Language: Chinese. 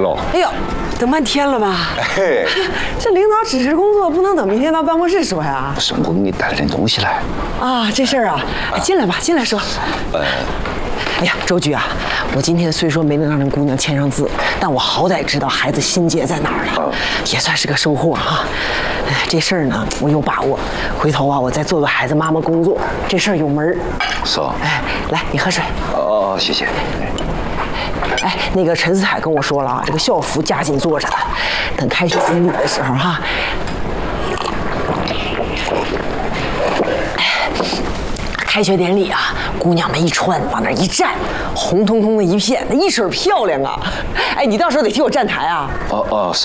喽！ 哎呦，等半天了吧？ 哎， 这领导指示工作不能等明天到办公室说呀？ 是我给你带了点东西来。 啊，这事儿啊，进来吧，进来说。哎呀，周局啊，我今天虽说没能让那姑娘签上字，但我好歹知道孩子心结在哪儿了，也算是个收获哈。哎，这事儿呢，我有把握，回头啊，我再做做孩子妈妈工作，这事儿有门儿。 是啊。 哎，来，你喝水。 哦，谢谢。 哎，那个陈思海跟我说了啊，这个校服加紧做着呢，等开学典礼的时候哈。开学典礼啊，姑娘们一穿，往那一站，红彤彤的一片，那一身漂亮啊！哎，你到时候得替我站台啊！ 哦，是。